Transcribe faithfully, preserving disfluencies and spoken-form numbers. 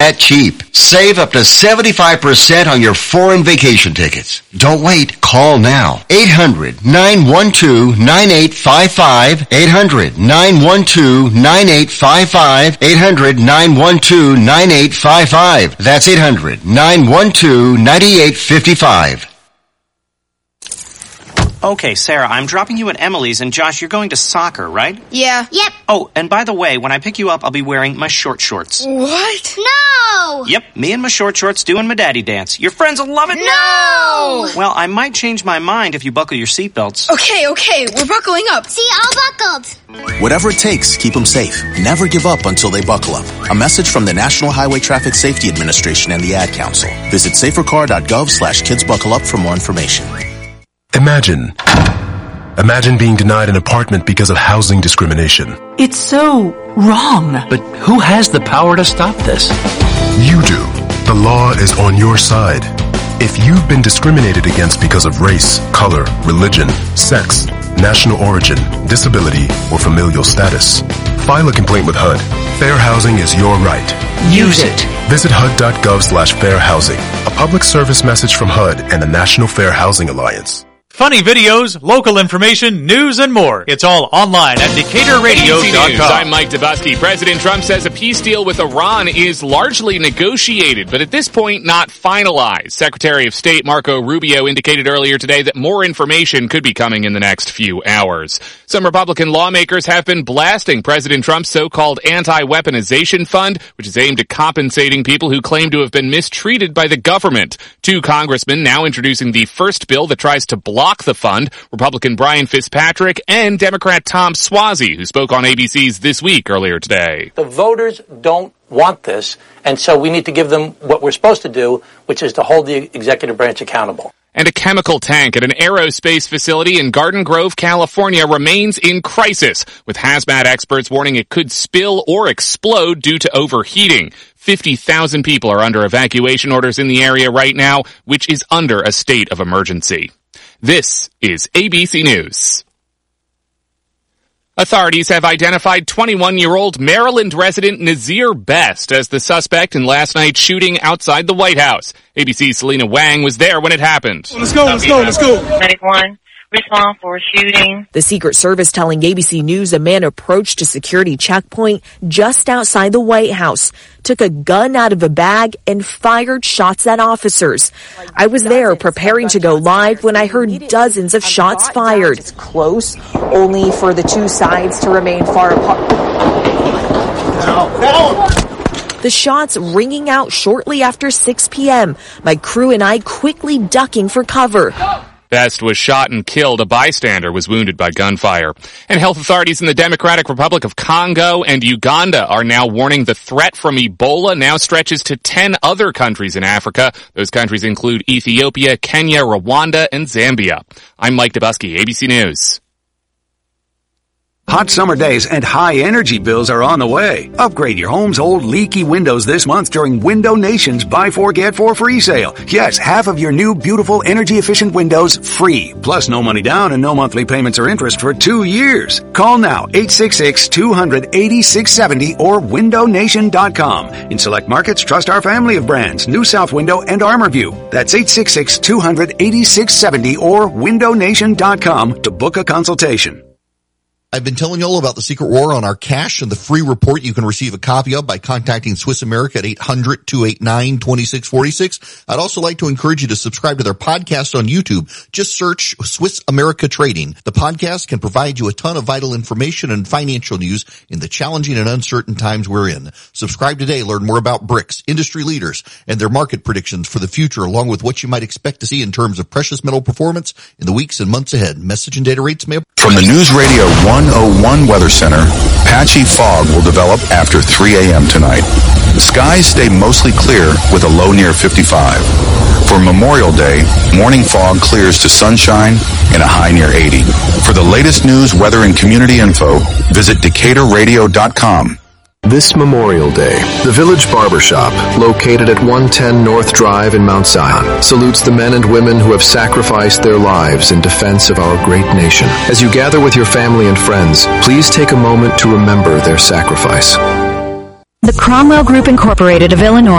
that cheap. Save up to seventy-five percent on your foreign vacation tickets. Don't wait. Call now. eight hundred, nine one two, nine eight five five. eight hundred, nine one two, nine eight five five. eight hundred, nine one two, nine eight five five. That's eight hundred, nine one two, nine eight five five. Okay, Sarah, I'm dropping you at Emily's, and Josh, you're going to soccer, right? Yeah. Yep. Oh, and by the way, when I pick you up, I'll be wearing my short shorts. What? No! Yep, me and my short shorts doing my daddy dance. Your friends will love it. No! Well, I might change my mind if you buckle your seatbelts. Okay, okay, we're buckling up. See, all buckled. Whatever it takes, keep them safe. Never give up until they buckle up. A message from the National Highway Traffic Safety Administration and the Ad Council. Visit safercar.gov slash kidsbuckleup for more information. Imagine. Imagine being denied an apartment because of housing discrimination. It's so wrong. But who has the power to stop this? You do. The law is on your side. If you've been discriminated against because of race, color, religion, sex, national origin, disability, or familial status, file a complaint with H U D. Fair housing is your right. Use it. Visit H U D dot gov slash fair housing. A public service message from H U D and the National Fair Housing Alliance. Funny videos, local information, news, and more. It's all online at Decatur Radio dot com. I'm Mike Dubusky. President Trump says a peace deal with Iran is largely negotiated, but at this point not finalized. Secretary of State Marco Rubio indicated earlier today that more information could be coming in the next few hours. Some Republican lawmakers have been blasting President Trump's so-called anti-weaponization fund, which is aimed at compensating people who claim to have been mistreated by the government. Two congressmen now introducing the first bill that tries to block the fund, Republican Brian Fitzpatrick and Democrat Tom Suozzi, who spoke on A B C's This Week earlier today. The voters don't want this, and so we need to give them what we're supposed to do, which is to hold the executive branch accountable. And a chemical tank at an aerospace facility in Garden Grove, California remains in crisis, with hazmat experts warning it could spill or explode due to overheating. fifty thousand people are under evacuation orders in the area right now, which is under a state of emergency. This is A B C News. Authorities have identified twenty-one-year-old Maryland resident Nazir Best as the suspect in last night's shooting outside the White House. A B C's Selena Wang was there when it happened. Let's go, let's go, let's go. ninety-one, respond for a shooting. The Secret Service telling A B C News a man approached a security checkpoint just outside the White House, took a gun out of a bag, and fired shots at officers. I was there preparing to go live when I heard dozens of shots fired. It's close, only for the two sides to remain far apart. The shots ringing out shortly after six p.m. My crew and I quickly ducking for cover. Best was shot and killed. A bystander was wounded by gunfire. And health authorities in the Democratic Republic of Congo and Uganda are now warning the threat from Ebola now stretches to ten other countries in Africa. Those countries include Ethiopia, Kenya, Rwanda, and Zambia. I'm Mike Dubusky, A B C News. Hot summer days and high energy bills are on the way. Upgrade your home's old leaky windows this month during Window Nation's Buy Four Get Four free sale. Yes, half of your new beautiful energy efficient windows free. Plus no money down and no monthly payments or interest for two years. Call now eight six six, two hundred, eighty-six seventy or window nation dot com. In select markets, trust our family of brands, New South Window and ArmorView. That's eight six six, two hundred, eighty-six seventy or window nation dot com to book a consultation. I've been telling you all about the Secret War on our cash and the free report you can receive a copy of by contacting Swiss America at eight hundred, two eight nine, two six four six. I'd also like to encourage you to subscribe to their podcast on YouTube. Just search Swiss America Trading. The podcast can provide you a ton of vital information and financial news in the challenging and uncertain times we're in. Subscribe today. Learn more about B R I C S, industry leaders, and their market predictions for the future, along with what you might expect to see in terms of precious metal performance in the weeks and months ahead. Message and data rates may... From the News Radio one oh one Weather Center, patchy fog will develop after three a.m. tonight. The skies stay mostly clear with a low near fifty-five. For Memorial Day, morning fog clears to sunshine and a high near eighty. For the latest news, weather, and community info, visit Decatur Radio dot com. This Memorial Day, the Village Barbershop, located at one ten North Drive in Mount Zion, salutes the men and women who have sacrificed their lives in defense of our great nation. As you gather with your family and friends, please take a moment to remember their sacrifice. The Cromwell Group Incorporated of Illinois